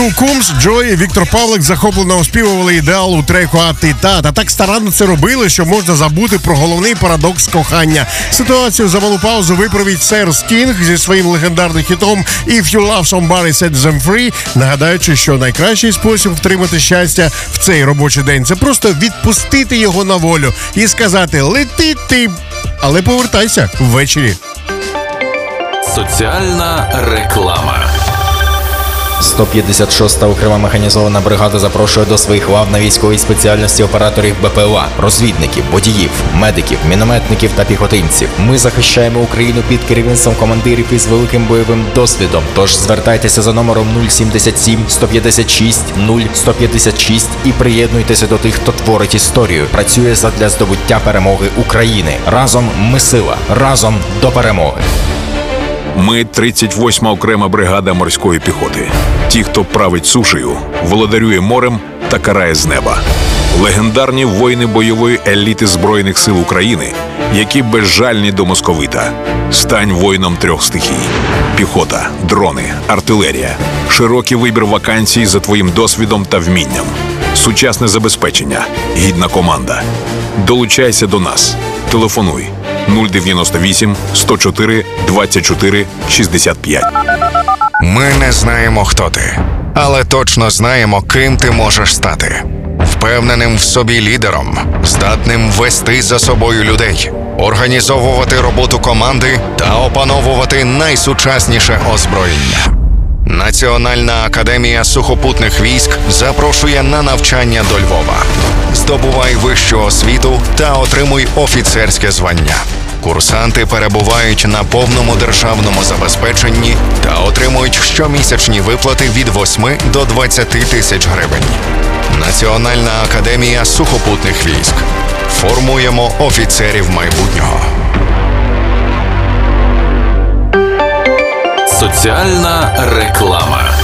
Ту Кумс, Джой і Віктор Павлик захоплено оспівували ідеал у треку «А ти та». Та так старанно це робили, що можна забути про головний парадокс кохання. Ситуацію за малу паузу виправить сер Скінг зі своїм легендарним хітом «If you love somebody, set them free», нагадаючи, що найкращий спосіб втримати щастя в цей робочий день – це просто відпустити його на волю і сказати «Лети ти, але повертайся ввечері». Соціальна реклама. 156-та окрема механізована бригада запрошує до своїх лав на військовій спеціальності операторів БПЛА, розвідників, водіїв, медиків, мінометників та піхотинців. Ми захищаємо Україну під керівництвом командирів із великим бойовим досвідом. Тож звертайтеся за номером 077 156 0156 і приєднуйтеся до тих, хто творить історію. Працює задля здобуття перемоги України. Разом ми сила. Разом до перемоги. Ми 38-ма окрема бригада морської піхоти. Ті, хто править сушею, володарює морем та карає з неба. Легендарні воїни бойової еліти Збройних сил України, які безжальні до московита. Стань воїном трьох стихій. Піхота, дрони, артилерія. Широкий вибір вакансій за твоїм досвідом та вмінням. Сучасне забезпечення, гідна команда. Долучайся до нас. Телефонуй 098 104 24 65. Ми не знаємо, хто ти, але точно знаємо, ким ти можеш стати. Впевненим в собі лідером, здатним вести за собою людей, організовувати роботу команди та опановувати найсучасніше озброєння. Національна академія сухопутних військ запрошує на навчання до Львова. Здобувай вищу освіту та отримуй офіцерське звання. Курсанти перебувають на повному державному забезпеченні та отримують щомісячні виплати від 8 до 20 тисяч гривень. Національна академія сухопутних військ. Формуємо офіцерів майбутнього. Соціальна реклама.